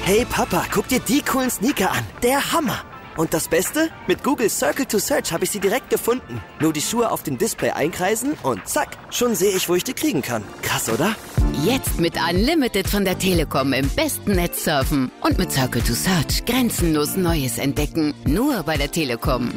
Hey Papa, guck dir die coolen Sneaker an. Der Hammer. Und das Beste? Mit Google Circle to Search habe ich sie direkt gefunden. Nur die Schuhe auf dem Display einkreisen und zack, schon sehe ich, wo ich die kriegen kann. Krass, oder? Jetzt mit Unlimited von der Telekom im besten Netz surfen. Und mit Circle to Search grenzenlos Neues entdecken. Nur bei der Telekom.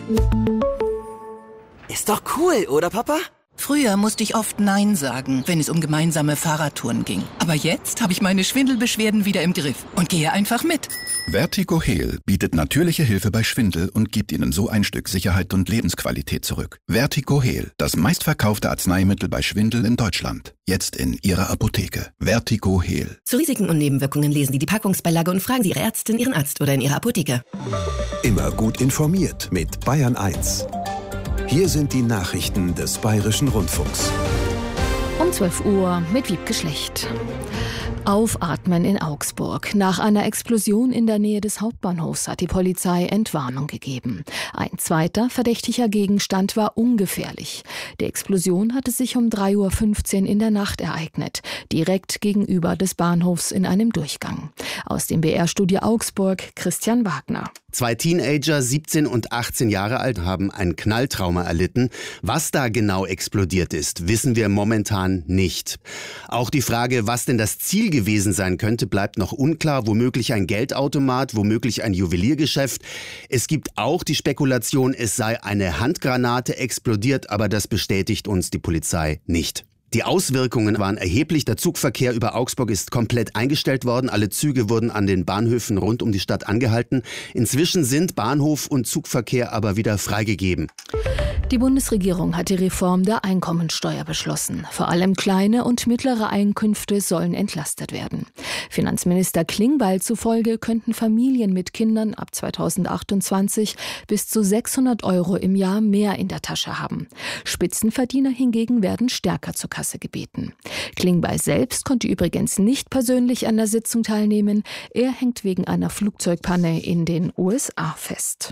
Ist doch cool, oder Papa? Früher musste ich oft Nein sagen, wenn es um gemeinsame Fahrradtouren ging. Aber jetzt habe ich meine Schwindelbeschwerden wieder im Griff und gehe einfach mit. Vertigo Heal bietet natürliche Hilfe bei Schwindel und gibt Ihnen so ein Stück Sicherheit und Lebensqualität zurück. Vertigo Heal, das meistverkaufte Arzneimittel bei Schwindel in Deutschland. Jetzt in Ihrer Apotheke. Vertigo Heal. Zu Risiken und Nebenwirkungen lesen Sie die Packungsbeilage und fragen Sie Ihre Ärztin, Ihren Arzt oder in Ihrer Apotheke. Immer gut informiert mit Bayern 1. Hier sind die Nachrichten des Bayerischen Rundfunks. Um 12 Uhr mit Wiebke Schlecht. Aufatmen in Augsburg. Nach einer Explosion in der Nähe des Hauptbahnhofs hat die Polizei Entwarnung gegeben. Ein zweiter verdächtiger Gegenstand war ungefährlich. Die Explosion hatte sich um 3:15 Uhr in der Nacht ereignet, direkt gegenüber des Bahnhofs in einem Durchgang. Aus dem BR-Studio Augsburg, Christian Wagner. 2 Teenager, 17 und 18 Jahre alt, haben ein Knalltrauma erlitten. Was da genau explodiert ist, wissen wir momentan nicht. Auch die Frage, was denn das Ziel gewesen sein könnte, bleibt noch unklar. Womöglich ein Geldautomat, womöglich ein Juweliergeschäft. Es gibt auch die Spekulation, es sei eine Handgranate explodiert, aber das bestätigt uns die Polizei nicht. Die Auswirkungen waren erheblich. Der Zugverkehr über Augsburg ist komplett eingestellt worden. Alle Züge wurden an den Bahnhöfen rund um die Stadt angehalten. Inzwischen sind Bahnhof und Zugverkehr aber wieder freigegeben. Die Bundesregierung hat die Reform der Einkommensteuer beschlossen. Vor allem kleine und mittlere Einkünfte sollen entlastet werden. Finanzminister Klingbeil zufolge könnten Familien mit Kindern ab 2028 bis zu 600 € im Jahr mehr in der Tasche haben. Spitzenverdiener hingegen werden stärker zur Kasse gebeten. Klingbeil selbst konnte übrigens nicht persönlich an der Sitzung teilnehmen. Er hängt wegen einer Flugzeugpanne in den USA fest.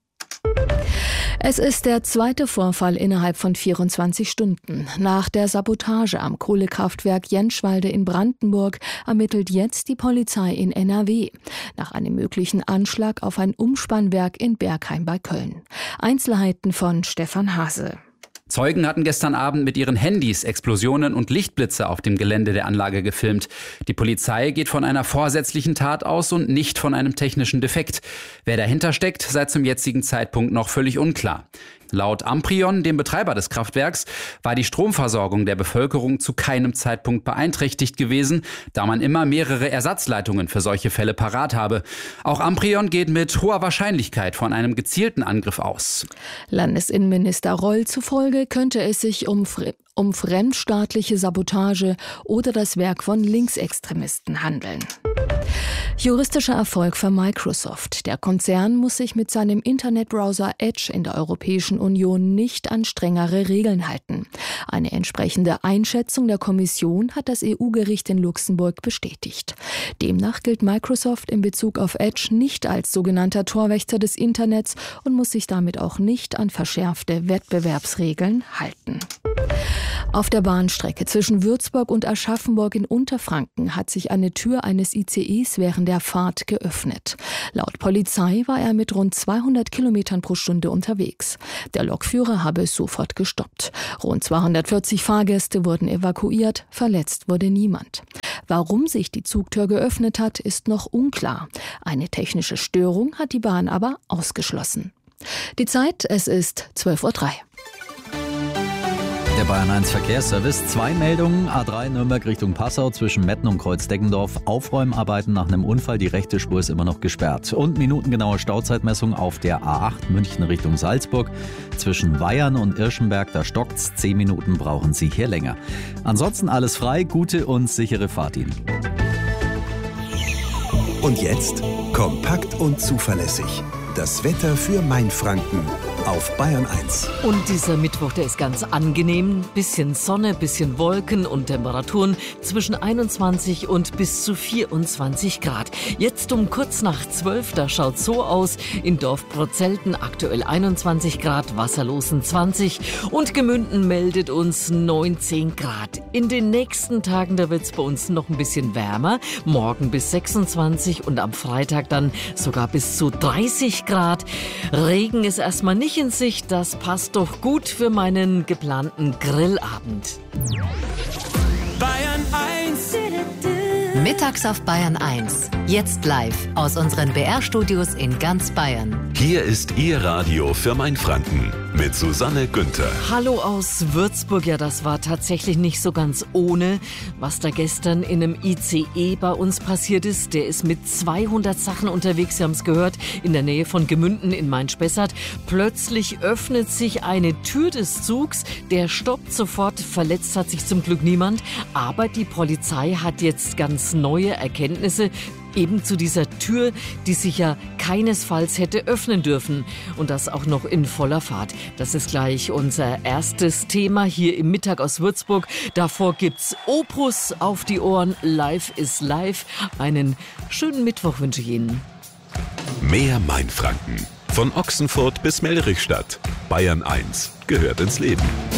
Es ist der zweite Vorfall innerhalb von 24 Stunden. Nach der Sabotage am Kohlekraftwerk Jentschwalde in Brandenburg ermittelt jetzt die Polizei in NRW nach einem möglichen Anschlag auf ein Umspannwerk in Bergheim bei Köln. Einzelheiten von Stefan Hase. Zeugen hatten gestern Abend mit ihren Handys Explosionen und Lichtblitze auf dem Gelände der Anlage gefilmt. Die Polizei geht von einer vorsätzlichen Tat aus und nicht von einem technischen Defekt. Wer dahinter steckt, sei zum jetzigen Zeitpunkt noch völlig unklar. Laut Amprion, dem Betreiber des Kraftwerks, war die Stromversorgung der Bevölkerung zu keinem Zeitpunkt beeinträchtigt gewesen, da man immer mehrere Ersatzleitungen für solche Fälle parat habe. Auch Amprion geht mit hoher Wahrscheinlichkeit von einem gezielten Angriff aus. Landesinnenminister Roll zufolge könnte es sich um fremdstaatliche Sabotage oder das Werk von Linksextremisten handeln. Juristischer Erfolg für Microsoft. Der Konzern muss sich mit seinem Internetbrowser Edge in der Europäischen Union nicht an strengere Regeln halten. Eine entsprechende Einschätzung der Kommission hat das EU-Gericht in Luxemburg bestätigt. Demnach gilt Microsoft in Bezug auf Edge nicht als sogenannter Torwächter des Internets und muss sich damit auch nicht an verschärfte Wettbewerbsregeln halten. Auf der Bahnstrecke zwischen Würzburg und Aschaffenburg in Unterfranken hat sich eine Tür eines ICEs während der Fahrt geöffnet. Laut Polizei war er mit rund 200 Kilometern pro Stunde unterwegs. Der Lokführer habe es sofort gestoppt. Rund 240 Fahrgäste wurden evakuiert, verletzt wurde niemand. Warum sich die Zugtür geöffnet hat, ist noch unklar. Eine technische Störung hat die Bahn aber ausgeschlossen. Die Zeit, es ist 12:03 Uhr. Der Bayern 1 Verkehrsservice. 2 Meldungen. A3 Nürnberg Richtung Passau zwischen Metten und Kreuzdeggendorf. Aufräumarbeiten nach einem Unfall. Die rechte Spur ist immer noch gesperrt. Und minutengenaue Stauzeitmessung auf der A8 München Richtung Salzburg. Zwischen Weyern und Irschenberg, da stockt's. 10 Minuten brauchen Sie hier länger. Ansonsten alles frei. Gute und sichere Fahrt Ihnen. Und jetzt kompakt und zuverlässig. Das Wetter für Mainfranken auf Bayern 1. Und dieser Mittwoch, der ist ganz angenehm. Bisschen Sonne, bisschen Wolken und Temperaturen zwischen 21 und bis zu 24 Grad. Jetzt um kurz nach 12, da schaut so aus. In Dorfbrozelten aktuell 21 Grad, Wasserlosen 20 und Gemünden meldet uns 19 Grad. In den nächsten Tagen, da wird es bei uns noch ein bisschen wärmer. Morgen bis 26 und am Freitag dann sogar bis zu 30 Grad. Regen ist erstmal nicht in Sicht, das passt doch gut für meinen geplanten Grillabend. Bayern 1. Mittags auf Bayern 1. Jetzt live aus unseren BR-Studios in ganz Bayern. Hier ist Ihr Radio für Mainfranken mit Susanne Günther. Hallo aus Würzburg. Ja, das war tatsächlich nicht so ganz ohne. Was da gestern in einem ICE bei uns passiert ist, der ist mit 200 Sachen unterwegs, Sie haben es gehört, in der Nähe von Gemünden in Main-Spessart. Plötzlich öffnet sich eine Tür des Zugs, der stoppt sofort, verletzt hat sich zum Glück niemand. Aber die Polizei hat jetzt ganz neue Erkenntnisse eben zu dieser Tür, die sich ja keinesfalls hätte öffnen dürfen. Und das auch noch in voller Fahrt. Das ist gleich unser erstes Thema hier im Mittag aus Würzburg. Davor gibt's Opus auf die Ohren. Live is live. Einen schönen Mittwoch wünsche ich Ihnen. Mehr Mainfranken. Von Ochsenfurt bis Melrichstadt. Bayern 1 gehört ins Leben.